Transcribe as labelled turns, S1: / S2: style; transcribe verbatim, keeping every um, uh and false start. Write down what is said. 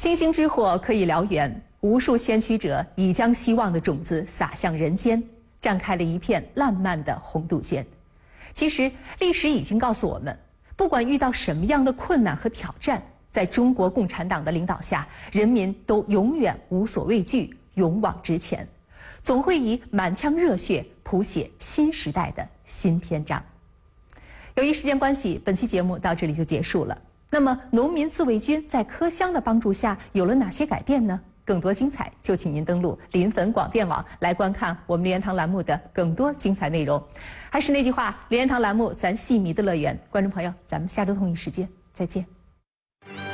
S1: 星星之火可以燎原，无数先驱者已将希望的种子撒向人间，绽开了一片烂漫的红杜鹃。其实，历史已经告诉我们，不管遇到什么样的困难和挑战，在中国共产党的领导下，人民都永远无所畏惧，勇往直前，总会以满腔热血谱写新时代的新篇章。由于时间关系，本期节目到这里就结束了。那么，农民自卫军在柯乡的帮助下有了哪些改变呢？更多精彩，就请您登录临汾广电网来观看我们莲园堂栏目的更多精彩内容。还是那句话，莲园堂栏目咱戏迷的乐园，观众朋友，咱们下周同一时间再见。